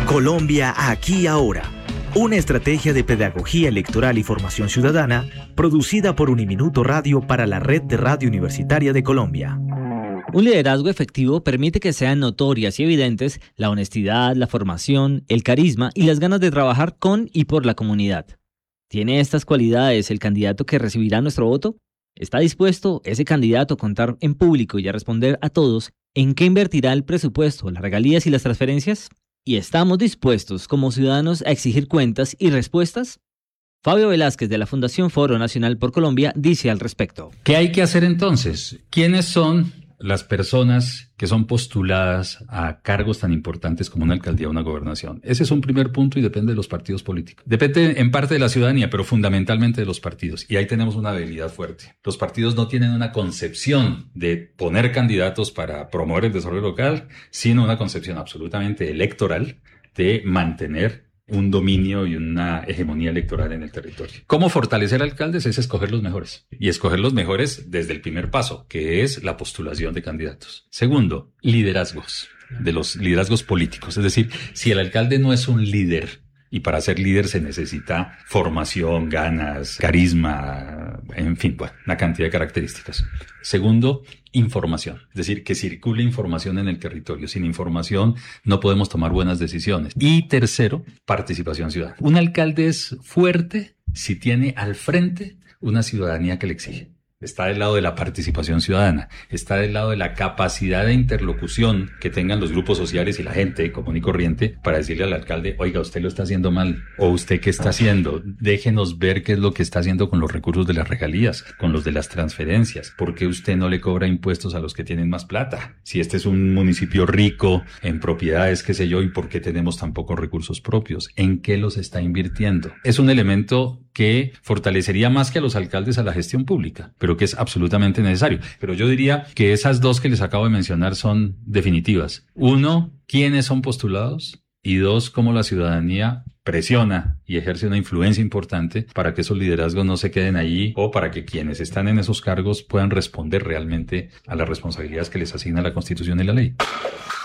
Colombia aquí y ahora. Una estrategia de pedagogía electoral y formación ciudadana producida por Uniminuto Radio para la Red de Radio Universitaria de Colombia. Un liderazgo efectivo permite que sean notorias y evidentes la honestidad, la formación, el carisma y las ganas de trabajar con y por la comunidad. ¿Tiene estas cualidades el candidato que recibirá nuestro voto? ¿Está dispuesto ese candidato a contar en público y a responder a todos en qué invertirá el presupuesto, las regalías y las transferencias? ¿Y estamos dispuestos como ciudadanos a exigir cuentas y respuestas? Fabio Velázquez de la Fundación Foro Nacional por Colombia dice al respecto. ¿Qué hay que hacer entonces? ¿Quiénes son las personas que son postuladas a cargos tan importantes como una alcaldía o una gobernación? Ese es un primer punto y depende de los partidos políticos. Depende en parte de la ciudadanía, pero fundamentalmente de los partidos. Y ahí tenemos una debilidad fuerte. Los partidos no tienen una concepción de poner candidatos para promover el desarrollo local, sino una concepción absolutamente electoral de mantener un dominio y una hegemonía electoral en el territorio. ¿Cómo fortalecer alcaldes? Es escoger los mejores. Y escoger los mejores desde el primer paso, que es la postulación de candidatos. Segundo, liderazgos, de los liderazgos políticos. Es decir, si el alcalde no es un líder, y para ser líder se necesita formación, ganas, carisma, en fin, bueno, una cantidad de características. Segundo, información. Es decir, que circule información en el territorio. Sin información no podemos tomar buenas decisiones. Y tercero, participación ciudadana. Un alcalde es fuerte si tiene al frente una ciudadanía que le exige. Está del lado de la participación ciudadana, está del lado de la capacidad de interlocución que tengan los grupos sociales y la gente común y corriente para decirle al alcalde, oiga, usted lo está haciendo mal, o usted qué está haciendo, déjenos ver qué es lo que está haciendo con los recursos de las regalías, con los de las transferencias, ¿por qué usted no le cobra impuestos a los que tienen más plata? Si este es un municipio rico en propiedades, qué sé yo, ¿y por qué tenemos tan pocos recursos propios? ¿En qué los está invirtiendo? Es un elemento que fortalecería más que a los alcaldes a la gestión pública, pero que es absolutamente necesario. Pero yo diría que esas dos que les acabo de mencionar son definitivas. Uno, ¿quiénes son postulados? Y dos, cómo la ciudadanía presiona y ejerce una influencia importante para que esos liderazgos no se queden allí o para que quienes están en esos cargos puedan responder realmente a las responsabilidades que les asigna la Constitución y la ley.